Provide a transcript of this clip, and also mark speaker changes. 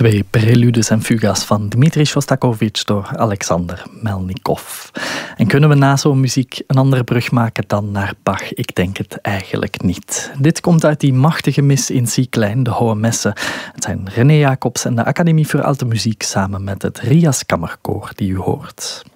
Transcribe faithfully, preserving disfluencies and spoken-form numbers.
Speaker 1: Twee preludes en fuga's van Dmitri Shostakovich door Alexander Melnikov. En kunnen we na zo'n muziek een andere brug maken dan naar Bach? Ik denk het eigenlijk niet. Dit komt uit die machtige mis in C-klein, de Hohe Messe. Het zijn René Jacobs en de Academie voor Alte Muziek samen met het Rias Kammerkoor die u hoort.